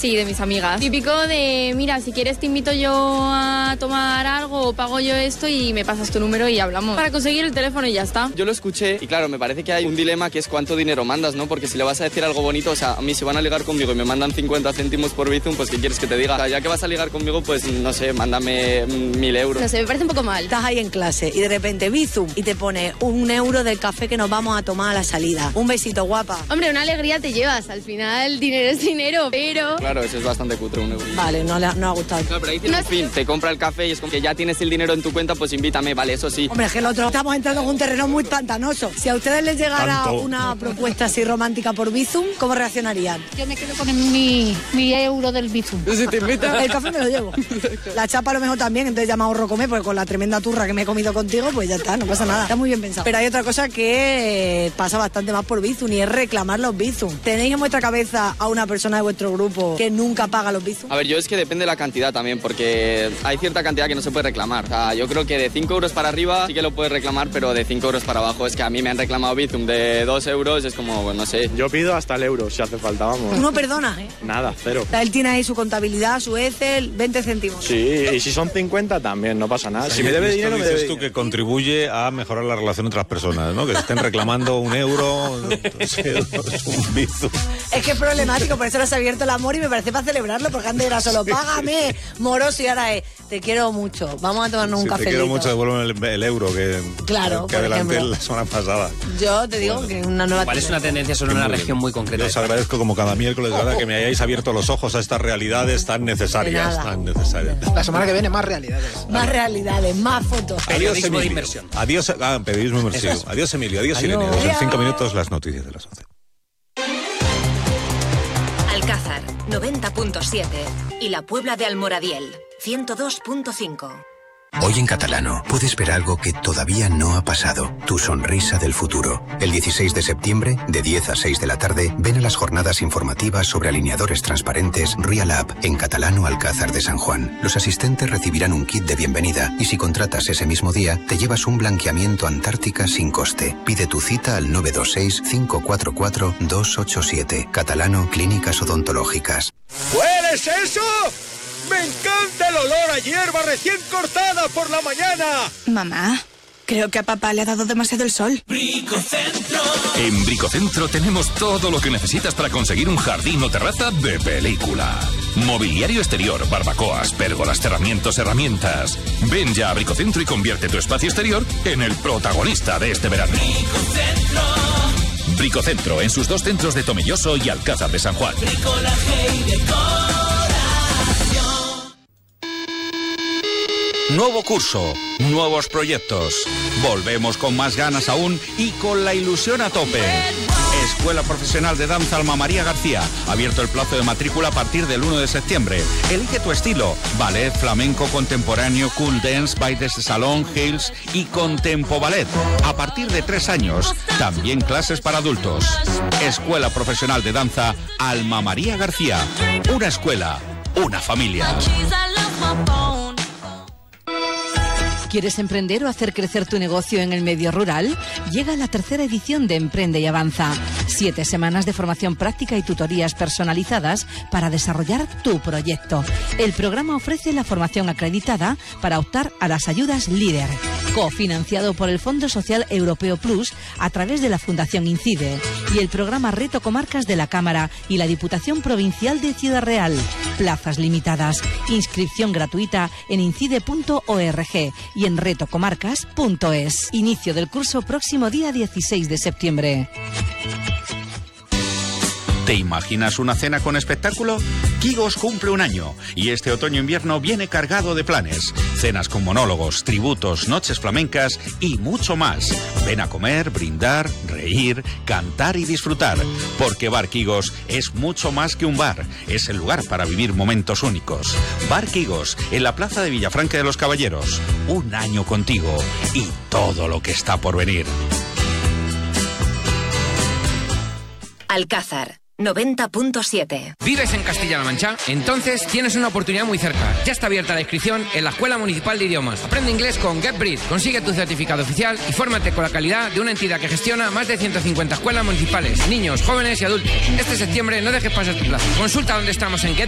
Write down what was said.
Sí, de mis amigas. Típico de, mira, si quieres te invito yo a tomar algo o pago yo esto y me pasas tu número y hablamos. Para conseguir el teléfono y ya está. Yo lo escuché y claro, me parece que hay un dilema que es cuánto dinero mandas, ¿no? Porque si le vas a decir algo bonito, o sea, a mí si van a ligar conmigo y me mandan 50 céntimos por Bizum, pues ¿qué quieres que te diga? O sea, ya que vas a ligar conmigo, pues no sé, mándame 1.000 euros. No sé, me parece un poco mal. Estás ahí en clase y de repente Bizum y te pone 1 euro del café que nos vamos a tomar a la salida. Un besito, guapa. Hombre, una alegría te llevas. Al final, dinero es dinero, pero... Claro, eso es bastante cutre, 1 euro. Vale, no ha gustado. Claro, pero ahí tienes un fin, te compra el café y es como que ya tienes el dinero en tu cuenta, pues invítame, vale, eso sí. Hombre, es que el otro, estamos entrando en un terreno muy pantanoso. Si a ustedes les llegara una propuesta así romántica por Bizum, ¿cómo reaccionarían? Yo me quedo con mi euro del Bizum. Si te invita... El café me lo llevo. La chapa a lo mejor también, entonces ya me ahorro comer, porque con la tremenda turra que me he comido contigo, pues ya está, no pasa nada. Está muy bien pensado. Pero hay otra cosa que pasa bastante más por Bizum y es reclamar los Bizum. ¿Tenéis en vuestra cabeza a una persona de vuestro grupo que nunca paga los Bizum? A ver, yo es que depende de la cantidad también, porque hay cierta cantidad que no se puede reclamar. O sea, yo creo que de 5 euros para arriba sí que lo puedes reclamar, pero de 5 euros para abajo es que a mí me han reclamado Bizum de 2 euros, es como, pues, no sé. Yo pido hasta el euro, si hace falta, vamos. Tú no perdonas, ¿eh? Nada, cero. Él tiene ahí su contabilidad, su Excel, 20 céntimos. Sí, y si son 50 también, no pasa nada. Si me debe dinero, me debe dices tú que contribuye a mejorar la relación entre las personas, ¿no? Que se estén reclamando 1 euro, 2 euros, un Bizum. Es que es problemático, por eso nos ha abierto el amor y me parece para celebrarlo, porque antes era solo págame, moroso, y ahora es te quiero mucho, vamos a tomarnos un café. Te quiero mucho, devuélveme el euro que adelanté la semana pasada. Yo te digo que una nueva Igual es una tendencia solo en una región muy concreta. Yo os agradezco como cada miércoles, ¿verdad? Que me hayáis abierto los ojos a estas realidades tan necesarias, La semana que viene más realidades. Más realidades, más fotos. Periodismo de inversión. Adiós, periodismo inmersivo. Adiós, Emilio. Adiós, Irene. En 5 minutos las noticias de las 11. Alcázar, 90.7. Y la Puebla de Almoradiel, 102.5. Hoy en Catalano puedes ver algo que todavía no ha pasado, tu sonrisa del futuro. El 16 de septiembre, de 10 a 6 de la tarde, ven a las jornadas informativas sobre alineadores transparentes Real Up en Catalano Alcázar de San Juan. Los asistentes recibirán un kit de bienvenida y si contratas ese mismo día, te llevas un blanqueamiento Antártica sin coste. Pide tu cita al 926-544-287. Catalano Clínicas Odontológicas. ¿Hueles eso? ¡Me encanta el olor a hierba recién cortada por la mañana! Mamá, creo que a papá le ha dado demasiado el sol. Bricocentro. En Bricocentro tenemos todo lo que necesitas para conseguir un jardín o terraza de película. Mobiliario exterior, barbacoas, pérgolas, herramientas. Ven ya a Bricocentro y convierte tu espacio exterior en el protagonista de este verano. Bricocentro. Bricocentro, en sus 2 centros de Tomelloso y Alcázar de San Juan. Bricolaje y decoración. Nuevo curso, nuevos proyectos. Volvemos con más ganas aún y con la ilusión a tope. Escuela Profesional de Danza Alma María García. Abierto el plazo de matrícula a partir del 1 de septiembre. Elige tu estilo. Ballet, flamenco, contemporáneo, cool dance, bailes de salón, heels y contempo ballet. A partir de 3 años. También clases para adultos. Escuela Profesional de Danza Alma María García. Una escuela, una familia. ¿Quieres emprender o hacer crecer tu negocio en el medio rural? Llega la 3ª edición de Emprende y Avanza. 7 semanas de formación práctica y tutorías personalizadas para desarrollar tu proyecto. El programa ofrece la formación acreditada para optar a las ayudas LEADER, cofinanciado por el Fondo Social Europeo Plus a través de la Fundación Incide y el programa Reto Comarcas de la Cámara y la Diputación Provincial de Ciudad Real. Plazas limitadas. Inscripción gratuita en incide.org y en retocomarcas.es. Inicio del curso próximo día 16 de septiembre. ¿Te imaginas una cena con espectáculo? Quigos cumple 1 año y este otoño-invierno viene cargado de planes. Cenas con monólogos, tributos, noches flamencas y mucho más. Ven a comer, brindar, reír, cantar y disfrutar. Porque Bar Quigos es mucho más que un bar. Es el lugar para vivir momentos únicos. Bar Quigos, en la plaza de Villafranca de los Caballeros. 1 año contigo y todo lo que está por venir. Alcázar, 90.7. ¿Vives en Castilla-La Mancha? Entonces tienes una oportunidad muy cerca. Ya está abierta la inscripción en la Escuela Municipal de Idiomas. Aprende inglés con GetBreed. Consigue tu certificado oficial y fórmate con la calidad de una entidad que gestiona más de 150 escuelas municipales, niños, jóvenes y adultos. Este septiembre no dejes pasar tu plazo. Consulta dónde estamos en Get